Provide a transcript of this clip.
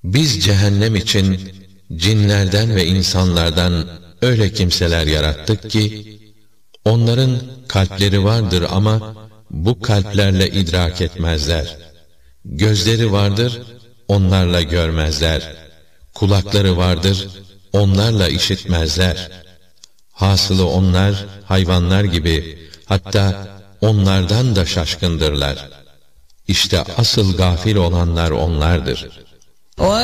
Biz cehennem için cinlerden ve insanlardan öyle kimseler yarattık ki, onların kalpleri vardır ama bu kalplerle idrak etmezler. Gözleri vardır, onlarla görmezler. Kulakları vardır, onlarla işitmezler. Hasılı onlar hayvanlar gibi, hatta onlardan da şaşkındırlar. İşte asıl gafil olanlar onlardır.